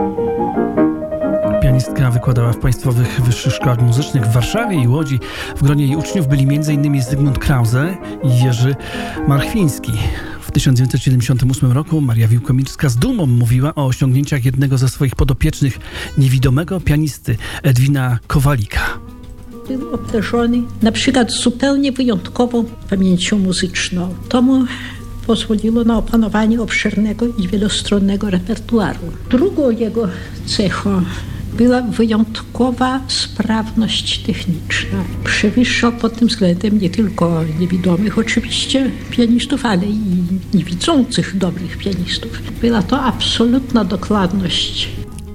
Pianistka wykładała w państwowych wyższych szkołach muzycznych w Warszawie i Łodzi. W gronie jej uczniów byli m.in. Zygmunt Krause i Jerzy Marchwiński. W 1978 roku Maria Wiłkomirska z dumą mówiła o osiągnięciach jednego ze swoich podopiecznych, niewidomego pianisty Edwina Kowalika. Był obdarzony na przykład zupełnie wyjątkową pamięcią muzyczną. To mu pozwoliło na opanowanie obszernego i wielostronnego repertuaru. Drugą jego cechą była wyjątkowa sprawność techniczna. Przewyższał pod tym względem nie tylko niewidomych oczywiście pianistów, ale i niewidzących dobrych pianistów. Była to absolutna dokładność.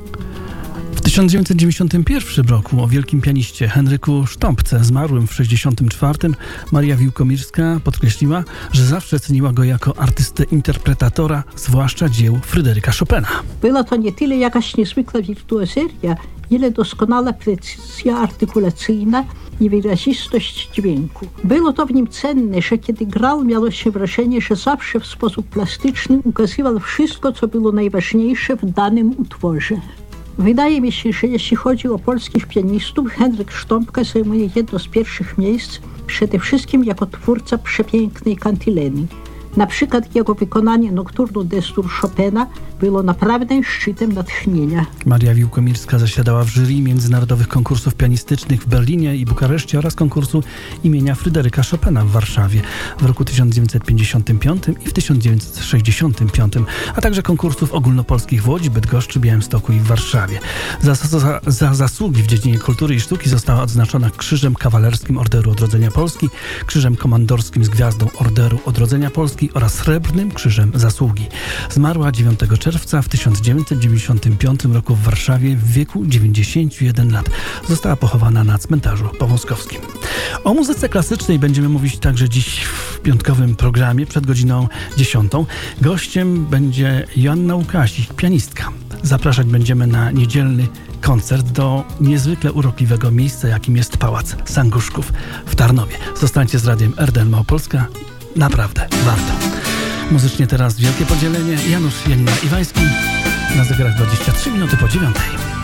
W 1991 roku o wielkim pianiście Henryku Sztompce, zmarłym w 1964, Maria Wiłkomirska podkreśliła, że zawsze ceniła go jako artystę-interpretatora, zwłaszcza dzieł Fryderyka Chopina. Była to nie tyle jakaś niezwykła wirtuozeria, ile doskonała precyzja artykulacyjna i wyrazistość dźwięku. Było to w nim cenne, że kiedy grał, miało się wrażenie, że zawsze w sposób plastyczny ukazywał wszystko, co było najważniejsze w danym utworze. Wydaje mi się, że jeśli chodzi o polskich pianistów, Henryk Sztompka zajmuje jedno z pierwszych miejsc, przede wszystkim jako twórca przepięknej kantyleny. Na przykład jego wykonanie Nocturnu Destur Chopina było naprawdę szczytem natchnienia. Maria Wiłkomirska zasiadała w jury międzynarodowych konkursów pianistycznych w Berlinie i Bukareszcie oraz konkursu imienia Fryderyka Chopina w Warszawie w roku 1955 i w 1965, a także konkursów ogólnopolskich w Łodzi, Bydgoszczy, Białymstoku i w Warszawie. Za zasługi w dziedzinie kultury i sztuki została odznaczona Krzyżem Kawalerskim Orderu Odrodzenia Polski, Krzyżem Komandorskim z Gwiazdą Orderu Odrodzenia Polski oraz Srebrnym Krzyżem Zasługi. Zmarła 9 czerwca w 1995 roku w Warszawie w wieku 91 lat. Została pochowana na cmentarzu powązkowskim. O muzyce klasycznej będziemy mówić także dziś w piątkowym programie przed godziną 10. Gościem będzie Joanna Łukasik, pianistka. Zapraszać będziemy na niedzielny koncert do niezwykle urokliwego miejsca, jakim jest Pałac Sanguszków w Tarnowie. Zostańcie z radiem RDN Małopolska. Naprawdę warto. Muzycznie teraz wielkie podzielenie. Janusz Janina Iwański. Na zegarach 23 minuty po 9.